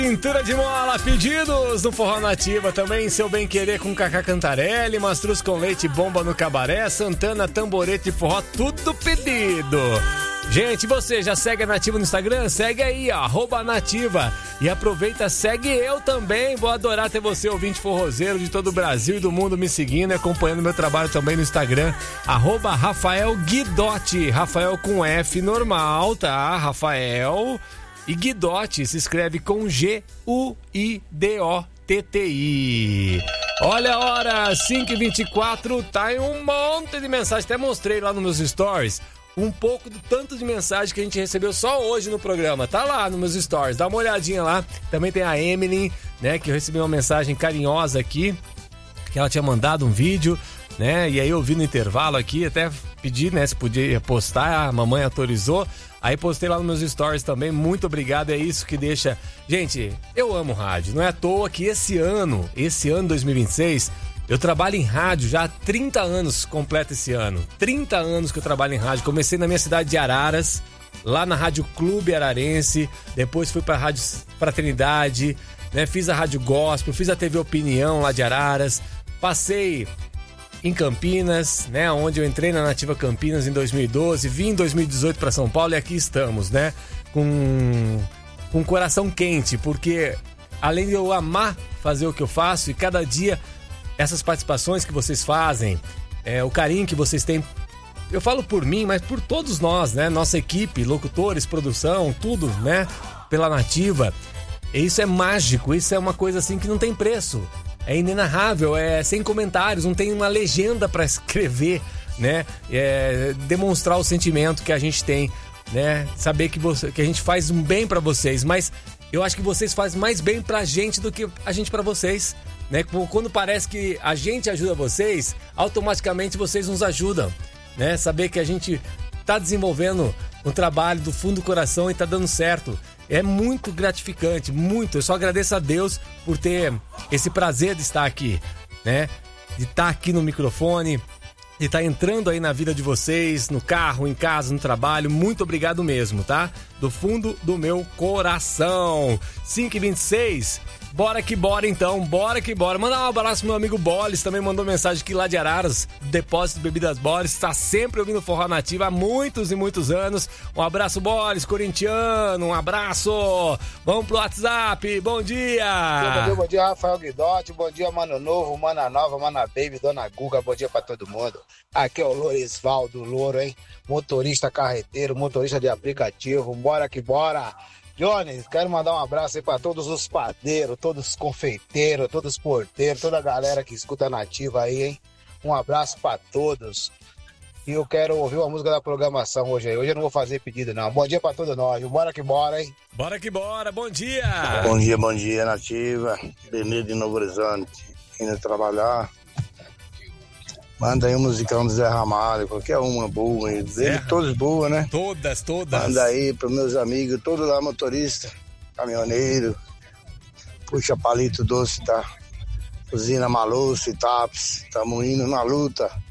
Pintura de mola, pedidos no Forró Nativa, também Seu Bem Querer com Cacá Cantarelli, Mastruz com Leite, Bomba no Cabaré, Santana, Tamborete e Forró, tudo pedido. Gente, você já segue a Nativa no Instagram? Segue aí, ó, @Nativa. E aproveita, segue eu também. Vou adorar ter você, ouvinte forrozeiro de todo o Brasil e do mundo, me seguindo e acompanhando meu trabalho também no Instagram. @Rafael Guidotti. Rafael com F normal, tá? Rafael. E Guidotti se escreve com Guidotti. Olha a hora, 5h24, tá em um monte de mensagem. Até mostrei lá nos meus stories um pouco do tanto de mensagem que a gente recebeu só hoje no programa. Tá lá nos meus stories, dá uma olhadinha lá. Também tem a Emily, né, que eu recebi uma mensagem carinhosa aqui, que ela tinha mandado um vídeo, né, e aí eu vi no intervalo aqui, até pedi, né, se podia postar, a mamãe autorizou. Aí postei lá nos meus stories também, muito obrigado, é isso que deixa... Gente, eu amo rádio, não é à toa que esse ano 2026, eu trabalho em rádio já há 30 anos, completo esse ano. 30 anos que eu trabalho em rádio, comecei na minha cidade de Araras, lá na Rádio Clube Ararense, depois fui pra Rádio Fraternidade, né, fiz a Rádio Gospel, fiz a TV Opinião lá de Araras, passei em Campinas, né, onde eu entrei na Nativa Campinas em 2012, vim em 2018 para São Paulo e aqui estamos, né, com o coração quente, porque além de eu amar fazer o que eu faço e cada dia essas participações que vocês fazem, o carinho que vocês têm, eu falo por mim, mas por todos nós, né, nossa equipe, locutores, produção, tudo, né, pela Nativa, isso é mágico, isso é uma coisa assim que não tem preço. É inenarrável, é sem comentários, não tem uma legenda para escrever, né? Demonstrar o sentimento que a gente tem, né? Saber que a gente faz um bem para vocês, mas eu acho que vocês fazem mais bem pra gente do que a gente pra vocês, né? Quando parece que a gente ajuda vocês, automaticamente vocês nos ajudam, né? Saber que a gente tá desenvolvendo um trabalho do fundo do coração e tá dando certo. É muito gratificante, muito. Eu só agradeço a Deus por ter esse prazer de estar aqui, né? De estar aqui no microfone, de estar entrando aí na vida de vocês, no carro, em casa, no trabalho. Muito obrigado mesmo, tá? Do fundo do meu coração. 5h26. Bora que bora então, bora que bora. Mandar um abraço pro meu amigo Bolis, também mandou mensagem aqui lá de Araras, Depósito de Bebidas Bolis, está sempre ouvindo Forró Nativa há muitos e muitos anos. Um abraço, Bolis, corintiano, um abraço. Vamos pro WhatsApp, bom dia. Bom dia, Rafael Guidotti, bom dia, Mano Novo, Mana Nova, Mana Baby, Dona Guga, bom dia pra todo mundo. Aqui é o Lorisvaldo Louro, hein? Motorista carreteiro, motorista de aplicativo, bora que bora. Jones, quero mandar um abraço aí pra todos os padeiros, todos os confeiteiros, todos os porteiros, toda a galera que escuta a Nativa aí, hein? Um abraço pra todos. E eu quero ouvir uma música da programação hoje aí. Hoje eu não vou fazer pedido, não. Bom dia pra todos nós. Bora que bora, hein? Bora que bora, bom dia! Bom dia, Nativa. Benê de Novo Horizonte, indo trabalhar. Manda aí um musicão do Zé Ramalho, qualquer uma boa, dele todas boas, né? Todas. Manda aí pros meus amigos, todos lá, motorista, caminhoneiro, puxa palito doce, tá? Usina Maluce, Taps, tamo indo na luta.